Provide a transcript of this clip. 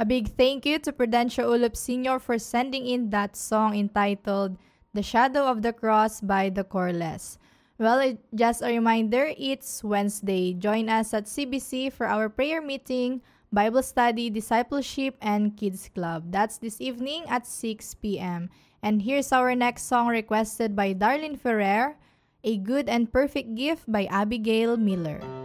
A big thank you to Prudencio Ulup Sr. for sending in that song entitled The Shadow of the Cross by the Corless. Well, just a reminder, it's Wednesday. Join us at CBC for our prayer meeting, Bible study, discipleship, and kids club. That's this evening at 6 p.m. And here's our next song requested by Darlene Ferrer, A Good and Perfect Gift by Abigail Miller.